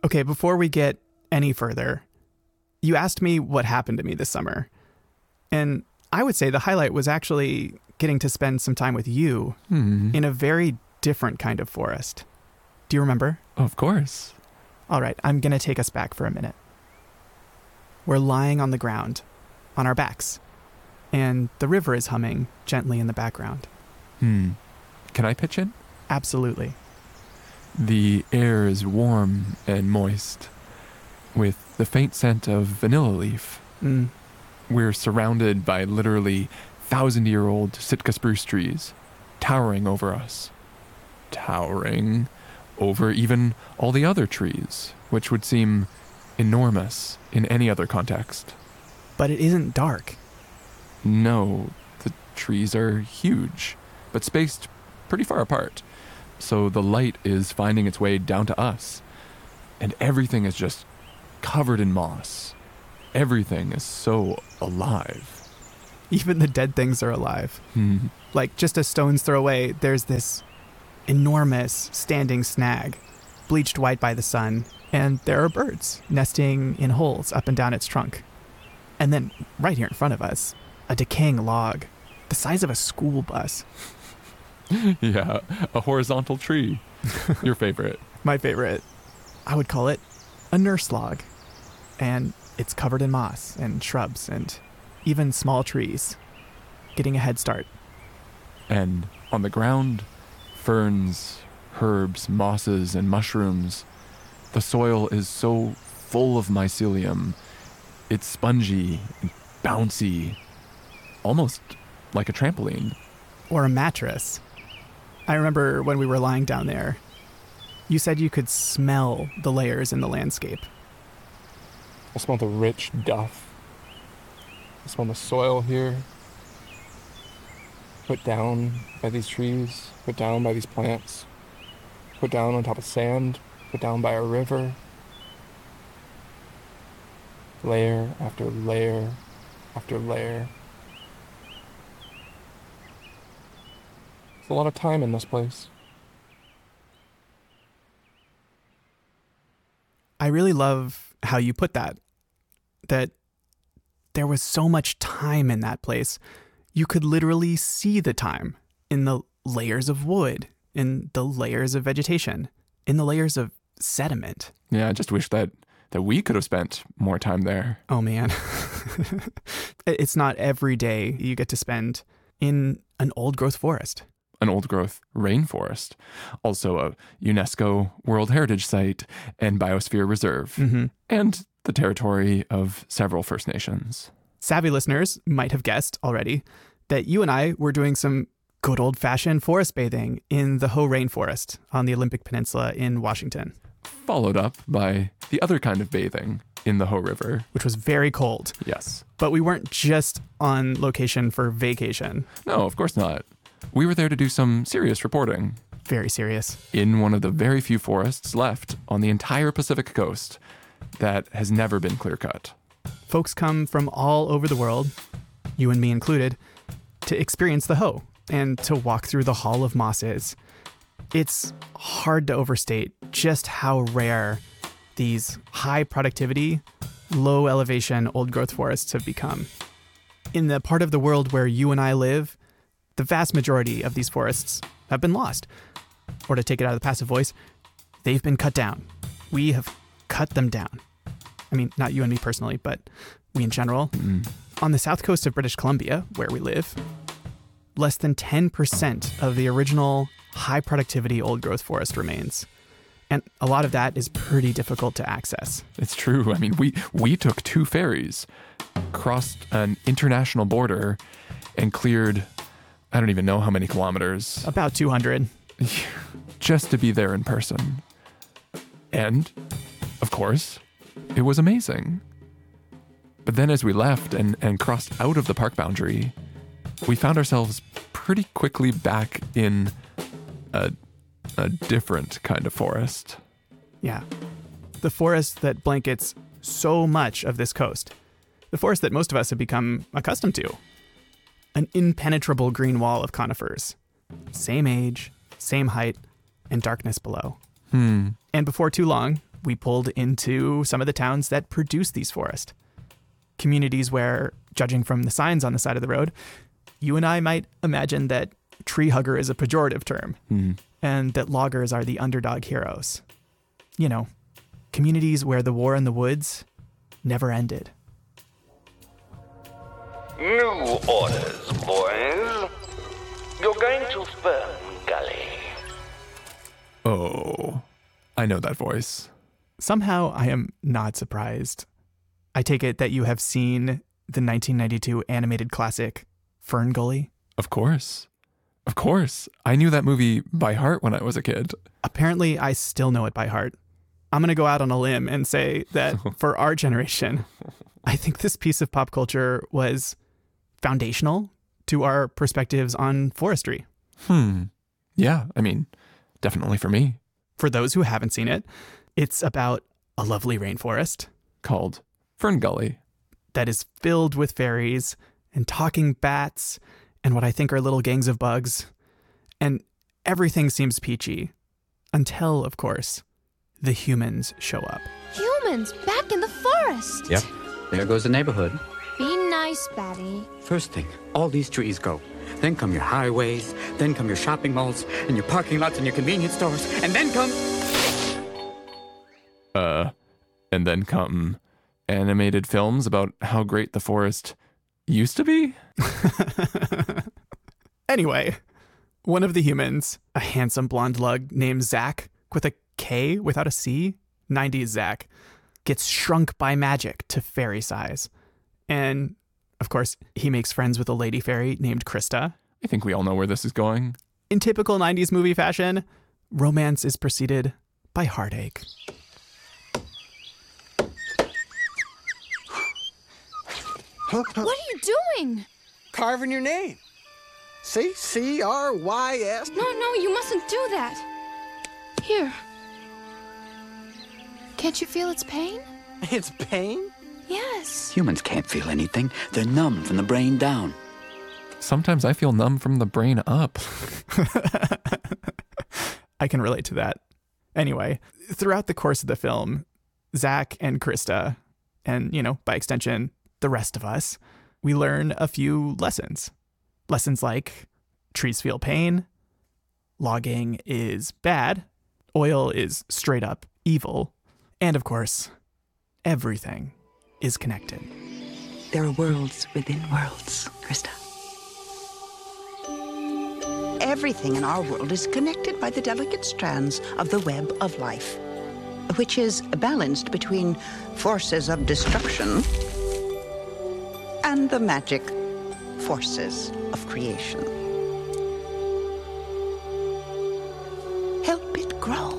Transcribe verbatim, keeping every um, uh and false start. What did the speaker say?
Okay, before we get any further, you asked me what happened to me this summer. And I would say the highlight was actually getting to spend some time with you Hmm. in a very different kind of forest. Do you remember? Of course. All right, I'm going to take us back for a minute. We're lying on the ground, on our backs, and the river is humming gently in the background. Hmm. Can I pitch in? Absolutely. The air is warm and moist, with the faint scent of vanilla leaf. Mm. We're surrounded by literally thousand-year-old Sitka spruce trees, towering over us. Towering over even all the other trees, which would seem enormous in any other context. But it isn't dark. No, the trees are huge, but spaced pretty far apart. So the light is finding its way down to us. And everything is just covered in moss. Everything is so alive. Even the dead things are alive. Hmm. Like, just a stone's throw away, there's this enormous standing snag, bleached white by the sun, and there are birds nesting in holes up and down its trunk. And then, right here in front of us, a decaying log, the size of a school bus. Yeah, a horizontal tree. Your favorite. My favorite. I would call it a nurse log. And it's covered in moss and shrubs and even small trees, getting a head start. And on the ground, ferns, herbs, mosses, and mushrooms. The soil is so full of mycelium. It's spongy and bouncy, almost like a trampoline. Or a mattress. I remember when we were lying down there, you said you could smell the layers in the landscape. I smell the rich duff. I smell the soil here. Put down by these trees, put down by these plants, put down on top of sand, put down by a river. Layer after layer after layer. There's a lot of time in this place. I really love how you put that, that there was so much time in that place. You could literally see the time in the layers of wood, in the layers of vegetation, in the layers of sediment. Yeah, I just wish that, that we could have spent more time there. Oh man. It's not every day you get to spend in an old growth forest. An old growth rainforest, also a UNESCO World Heritage Site and Biosphere Reserve, Mm-hmm. and the territory of several First Nations. Savvy listeners might have guessed already that you and I were doing some good old-fashioned forest bathing in the Hoh Rainforest on the Olympic Peninsula in Washington. Followed up by the other kind of bathing in the Hoh River. Which was very cold. Yes. But we weren't just on location for vacation. No, of course not. We were there to do some serious reporting. Very serious. In one of the very few forests left on the entire Pacific coast that has never been clear-cut. Folks come from all over the world, you and me included, to experience the Hoh and to walk through the Hall of Mosses. It's hard to overstate just how rare these high productivity, low elevation old growth forests have become. In the part of the world where you and I live, the vast majority of these forests have been lost. Or to take it out of the passive voice, they've been cut down. We have cut them down. I mean, not you and me personally, but we in general. Mm. On the south coast of British Columbia, where we live, less than ten percent of the original high productivity old growth forest remains. And a lot of that is pretty difficult to access. It's true. I mean, we, we took two ferries, crossed an international border, and cleared, I don't even know how many kilometers, About two hundred. just to be there in person. And, of course, it was amazing. But then as we left and, and crossed out of the park boundary, we found ourselves pretty quickly back in a, a different kind of forest. Yeah. The forest that blankets so much of this coast. The forest that most of us have become accustomed to. An impenetrable green wall of conifers. Same age, same height, and darkness below. Hmm. And before too long, we pulled into some of the towns that produce these forests. Communities where, judging from the signs on the side of the road, you and I might imagine that tree hugger is a pejorative term, mm-hmm. and that loggers are the underdog heroes. You know, communities where the war in the woods never ended. New orders, boys. You're going to Fern Gully. Oh, I know that voice. Somehow I am not surprised. I take it that you have seen the nineteen ninety-two animated classic Fern Gully? Of course. Of course. I knew that movie by heart when I was a kid. Apparently, I still know it by heart. I'm going to go out on a limb and say that for our generation, I think this piece of pop culture was foundational to our perspectives on forestry. Hmm. Yeah, I mean, definitely for me. For those who haven't seen it, it's about a lovely rainforest called Fern Gully that is filled with fairies and talking bats and what I think are little gangs of bugs. And everything seems peachy until, of course, the humans show up. Humans back in the forest. Yep. There goes the neighborhood. Be nice, Batty. First thing, all these trees go. Then come your highways, then come your shopping malls, and your parking lots and your convenience stores, and then come... Uh, and then come animated films about how great the forest used to be? Anyway, one of the humans, a handsome blonde lug named Zach, with a K without a C, nineties Zach, gets shrunk by magic to fairy size. And, of course, he makes friends with a lady fairy named Krista. I think we all know where this is going. In typical nineties movie fashion, romance is preceded by heartache. What are you doing? Carving your name. See? C R Y S. No, no, you mustn't do that. Here. Can't you feel its pain? It's pain? Yes. Humans can't feel anything. They're numb from the brain down. Sometimes I feel numb from the brain up. I can relate to that. Anyway, throughout the course of the film, Zach and Krista, and, you know, by extension, the rest of us, we learn a few lessons. Lessons like trees feel pain, logging is bad, oil is straight up evil, and of course, everything is connected. There are worlds within worlds, Krista. Everything in our world is connected by the delicate strands of the web of life, which is balanced between forces of destruction and the magic forces of creation. Help it grow.